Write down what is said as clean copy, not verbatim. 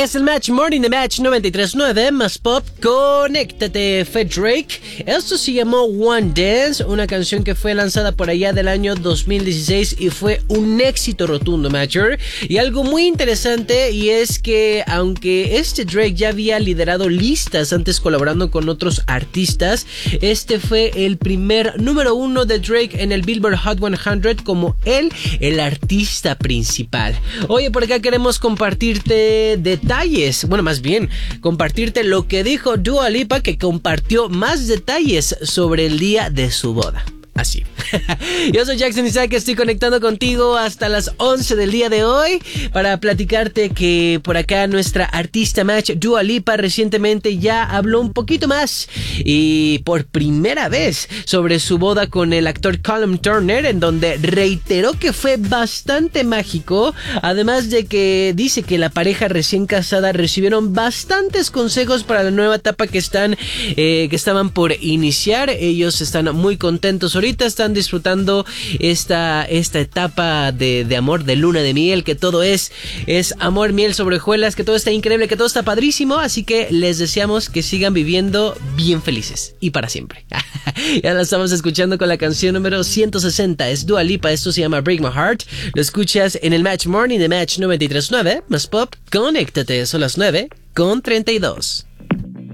es el Match Morning de Match 93.9, más pop, conéctate, fue Drake. Esto se llamó One Dance, una canción que fue lanzada por allá del año 2016 y fue un éxito rotundo, Matcher. Y algo muy interesante, y es que aunque Drake ya había liderado listas antes colaborando con otros artistas, este fue el primer número 1 de Drake en el Billboard Hot 100 como el artista principal. Oye, por acá queremos compartirte detalles, bueno, más bien compartirte lo que dijo Dua Lipa, que compartió más detalles sobre el día de su boda. Así. Yo soy Jackson Isaac, estoy conectando contigo hasta las 11 del día de hoy para platicarte que por acá nuestra artista Match, Dua Lipa, recientemente ya habló un poquito más y por primera vez sobre su boda con el actor Callum Turner, en donde reiteró que fue bastante mágico, además de que dice que la pareja recién casada recibieron bastantes consejos para la nueva etapa que estaban por iniciar. Ellos están muy contentos ahorita, están disfrutando esta etapa de amor, de luna de miel, que todo es amor, miel sobre hojuelas, que todo está increíble, que todo está padrísimo, así que les deseamos que sigan viviendo bien felices y para siempre. Ya la estamos escuchando con la canción número 160, es Dua Lipa, esto se llama Break My Heart, lo escuchas en el Match Morning de Match 93.9, más pop, conéctate, son las 9:32.